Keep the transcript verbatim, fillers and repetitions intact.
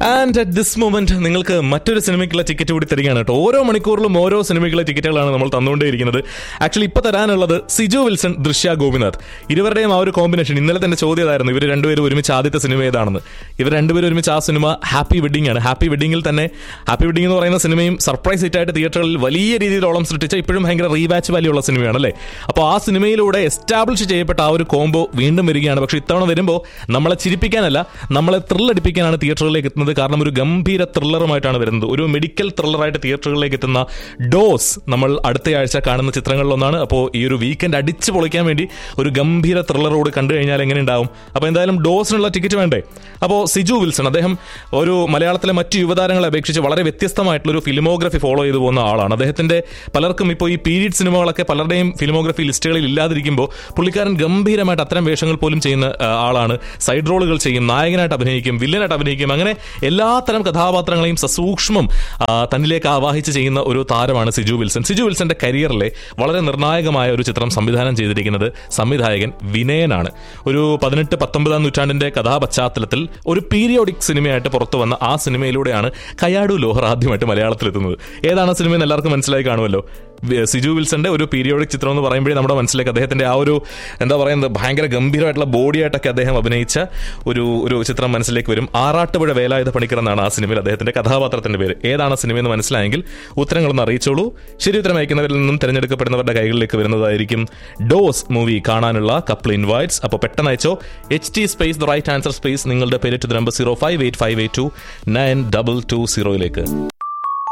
And at this moment നിങ്ങൾക്ക് മറ്റൊരു സിനിമയ്ക്കുള്ള ticket കൂടി തരികയാണ് കേട്ടോ. ഓരോ മണിക്കൂറിലും ഓരോ സിനിമയ്ക്കുള്ള ടിക്കറ്റുകളാണ് നമ്മൾ തന്നുകൊണ്ടേയിരിക്കുന്നത്. ആക്ച്വലി ഇപ്പോൾ തരാനുള്ളത് സിജു വിൽസൺ, ദൃശ്യ ഗോപിനാഥ്, ഇരുവരുടെയും ആ ഒരു കോമ്പിനേഷൻ. ഇന്നലെ തന്നെ ചോദ്യമായിരുന്നു ഇവർ രണ്ടുപേരും ഒരുമിച്ച് ആദ്യത്തെ സിനിമ ഏതാണെന്ന്. ഇവർ രണ്ടുപേരും ഒരുമിച്ച് ആ സിനിമ ഹാപ്പി വെഡിങ് ആണ്. ഹാപ്പി വെഡിങ്ങിൽ തന്നെ ഹാപ്പി വെഡിങ് എന്ന് പറയുന്ന സിനിമയും സർപ്രൈസ് ഹിറ്റായിട്ട് തിയേറ്ററുകളിൽ വലിയ രീതിയിൽ ഓളം സൃഷ്ടിച്ച ഇപ്പോഴും ഭയങ്കര റീവാച്ച് വാല്യൂ ഉള്ള സിനിമയാണ് അല്ലേ. അപ്പോൾ ആ സിനിമയിലൂടെ എസ്റ്റാബ്ലിഷ് ചെയ്യപ്പെട്ട ആ ഒരു കോംബോ വീണ്ടും വരികയാണ്. പക്ഷേ ഇത്തവണ വരുമ്പോൾ നമ്മളെ ചിരിപ്പിക്കാനല്ല, നമ്മളെ ത്രില്ലടിപ്പിക്കാനാണ് തിയേറ്ററുകളിലേക്ക് എത്തുന്നത്. കാരണം ഒരു ഗംഭീര ത്രില്ലറുമായിട്ടാണ് വരുന്നത്. ഒരു മെഡിക്കൽ ത്രില്ലറായിട്ട് തിയേറ്ററുകളിലേക്ക് എത്തുന്ന ഡോസ് നമ്മൾ അടുത്തയാഴ്ച കാണുന്ന ചിത്രങ്ങളിലൊന്നാണ്. അപ്പോൾ ഈ ഒരു വീക്കെൻഡ് അടിച്ചു പൊളിക്കാൻ വേണ്ടി ഒരു ഗംഭീര ത്രില്ലറോട് കണ്ടു കഴിഞ്ഞാൽ എങ്ങനെ ഉണ്ടാവും? അപ്പോൾ എന്തായാലും ഡോസിനുള്ള ടിക്കറ്റ് വേണ്ടേ? അപ്പോൾ സിജു വിൽസൺ അദ്ദേഹം ഒരു മലയാളത്തിലെ മറ്റു യുവതാരങ്ങളെ അപേക്ഷിച്ച് വളരെ വ്യത്യസ്തമായിട്ടുള്ളൊരു ഫിലിമോഗ്രഫി ഫോളോ ചെയ്തു പോകുന്ന ആളാണ്. അദ്ദേഹത്തിന്റെ പലർക്കും ഇപ്പോൾ ഈ പീരീഡ് സിനിമകളൊക്കെ പലരുടെയും ഫിലിമോഗ്രഫി ലിസ്റ്റുകളിൽ ഇല്ലാതിരിക്കുമ്പോൾ പുള്ളിക്കാരൻ ഗംഭീരമായിട്ട് അത്തരം വേഷങ്ങൾ പോലും ചെയ്യുന്ന ആളാണ്. സൈഡ് റോളുകൾ ചെയ്യും, നായകനായിട്ട് അഭിനയിക്കും, വില്ലനായിട്ട് അഭിനയിക്കും, അങ്ങനെ എല്ലാത്തരം കഥാപാത്രങ്ങളെയും സസൂക്ഷ്മം തന്നിലേക്ക് ആവാഹിച്ച് ചെയ്യുന്ന ഒരു താരമാണ് സിജു വിൽസൺ. സിജു വിൽസന്റെ കരിയറിലെ വളരെ നിർണായകമായ ഒരു ചിത്രം സംവിധാനം ചെയ്തിരിക്കുന്നത് സംവിധായകൻ വിനയനാണ്. ഒരു പതിനെട്ട് പത്തൊമ്പതാം നൂറ്റാണ്ടിന്റെ കഥാപശ്ചാത്തലത്തിൽ ഒരു പീരിയോഡിക് സിനിമയായിട്ട് പുറത്തു വന്ന ആ സിനിമയിലൂടെയാണ് കയാടു ലോഹർ ആദ്യമായിട്ട് മലയാളത്തിലെത്തുന്നത്. ഏതാണ് സിനിമ എന്ന് എല്ലാവർക്കും മനസ്സിലായി കാണുമല്ലോ. സിജു വിൽസന്റെ ഒരു പീരിയോഡിക് ചിത്രം എന്ന് പറയുമ്പോഴേ നമ്മുടെ മനസ്സിലേക്ക് അദ്ദേഹത്തിന്റെ ആ ഒരു എന്താ പറയുന്നത് ഭയങ്കര ഗംഭീരമായിട്ടുള്ള ബോഡിയായിട്ടൊക്കെ അദ്ദേഹം അഭിനയിച്ച ഒരു ഒരു ചിത്രം മനസ്സിലേക്ക് വരും. ആറാട്ടുപുഴ വേലായുധ പണിക്കർ എന്നാണ് ആ സിനിമയിൽ അദ്ദേഹത്തിന്റെ കഥാപാത്രത്തിന്റെ പേര്. ഏതാണ് സിനിമയെന്ന് മനസ്സിലായെങ്കിൽ ഉത്തരങ്ങളൊന്ന് അറിയിച്ചോളൂ. ശരി ഉത്തരം അയക്കുന്നവരിൽ നിന്നും തിരഞ്ഞെടുക്കപ്പെടുന്നവരുടെ കൈകളിലേക്ക് വരുന്നതായിരിക്കും ഡോസ് മൂവി കാണാനുള്ള കപ്പിൾ ഇൻവൈറ്റ്സ്. അപ്പോൾ പെട്ടെന്ന് അയച്ചോ. H T space the right answer space നിങ്ങളുടെ പേര് to number zero five eight five eight to nine double two സീറോയിലേക്ക്.